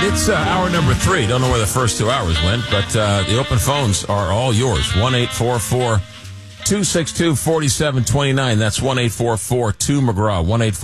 It's hour number 3. Don't know where the first 2 hours went, but the open phones are all yours. 1-844-262-4729. That's 1-844-2-McGraw.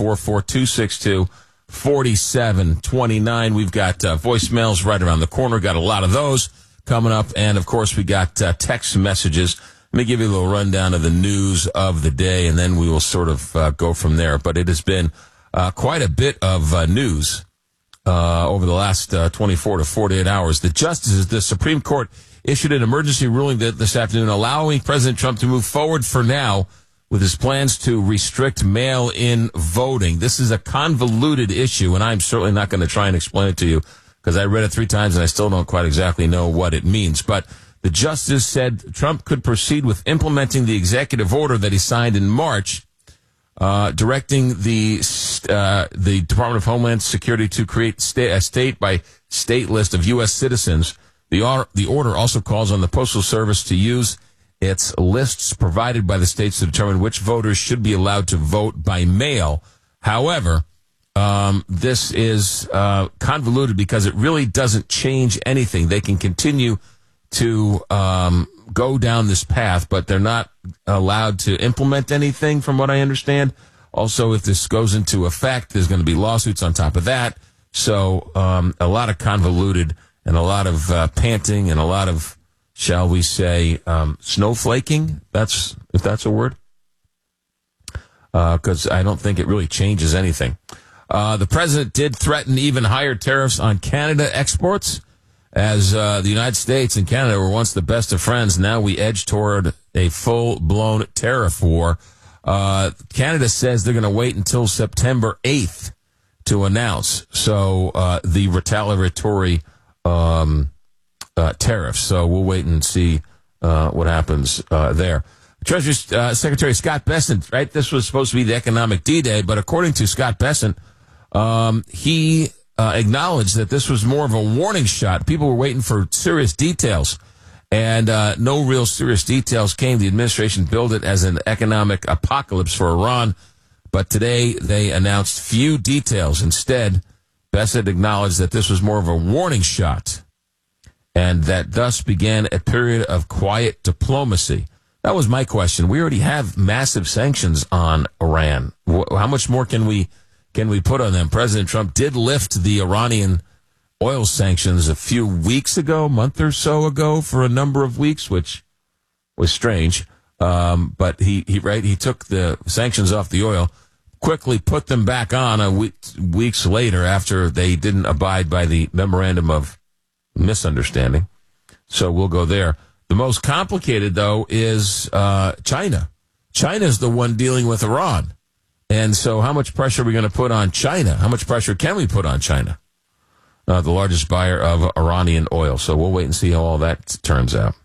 1-844-262-4729. We've got voicemails right around the corner. Got a lot of those coming up. And, of course, we got text messages. Let me give you a little rundown of the news of the day, and then we will sort of go from there. But it has been quite a bit of news over the last 24 to 48 hours. The Supreme Court issued an emergency ruling this afternoon allowing President Trump to move forward for now with his plans to restrict mail-in voting. This is a convoluted issue, and I'm certainly not going to try and explain it to you because I read it 3 times and I still don't quite exactly know what it means. But the justice said Trump could proceed with implementing the executive order that he signed in March, directing the Department of Homeland Security to create a state-by-state list of U.S. citizens. The order also calls on the Postal Service to use its lists provided by the states to determine which voters should be allowed to vote by mail. However, this is convoluted because it really doesn't change anything. They can continue to go down this path, but they're not allowed to implement anything from what I understand. Also, if this goes into effect, there's going to be lawsuits on top of that. So a lot of convoluted and a lot of panting and a lot of, shall we say, snowflaking, if that's a word, because I don't think it really changes anything. The president did threaten even higher tariffs on Canada exports. As the United States and Canada were once the best of friends, now we edge toward a full-blown tariff war. Canada says they're going to wait until September 8th to announce the retaliatory tariffs. So we'll wait and see what happens there. Treasury Secretary Scott Bessent, right? This was supposed to be the economic D-Day, but according to Scott Bessent, he acknowledged that this was more of a warning shot. People were waiting for serious details, and no real serious details came. The administration billed it as an economic apocalypse for Iran, but today they announced few details. Instead, Bessent acknowledged that this was more of a warning shot, and that thus began a period of quiet diplomacy. That was my question. We already have massive sanctions on Iran. How much more can we put on them? President Trump did lift the Iranian oil sanctions a few weeks ago, month or so ago, for a number of weeks, which was strange. But he took the sanctions off the oil, quickly put them back on weeks later after they didn't abide by the memorandum of misunderstanding. So we'll go there. The most complicated, though, is China. China's the one dealing with Iran. And so how much pressure are we going to put on China? How much pressure can we put on China? The largest buyer of Iranian oil. So we'll wait and see how all that turns out.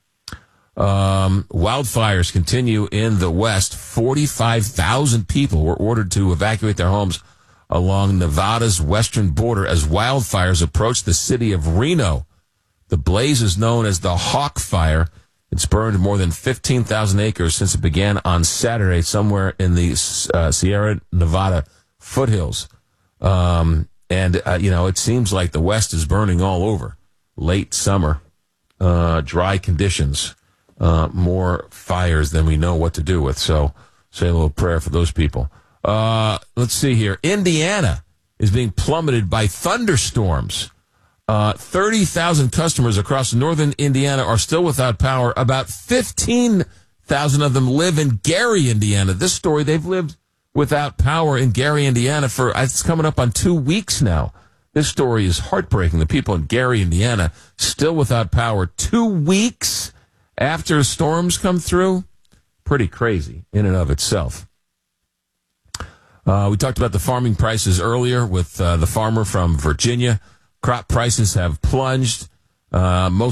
Wildfires continue in the West. 45,000 people were ordered to evacuate their homes along Nevada's western border as wildfires approach the city of Reno. The blaze is known as the Hawk Fire. It's burned more than 15,000 acres since it began on Saturday somewhere in the Sierra Nevada foothills. It seems like the West is burning all over. Late summer, dry conditions, more fires than we know what to do with. So say a little prayer for those people. Let's see here. Indiana is being plummeted by thunderstorms. 30,000 customers across northern Indiana are still without power. About 15,000 of them live in Gary, Indiana. This story, they've lived without power in Gary, Indiana it's coming up on 2 weeks now. This story is heartbreaking. The people in Gary, Indiana, still without power 2 weeks after storms come through. Pretty crazy in and of itself. We talked about the farming prices earlier with the farmer from Virginia. Crop prices have plunged. Most